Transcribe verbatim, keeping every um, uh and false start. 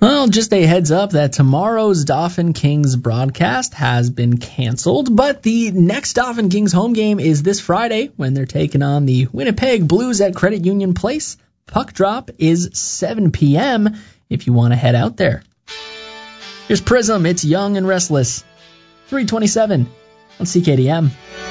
Well, just a heads up that tomorrow's Dauphin Kings broadcast has been canceled, but the next Dauphin Kings home game is this Friday when they're taking on the Winnipeg Blues at Credit Union Place. Puck drop is seven p.m. if you want to head out there. Here's Prism, it's Young and Restless. three twenty-seven on C K D M.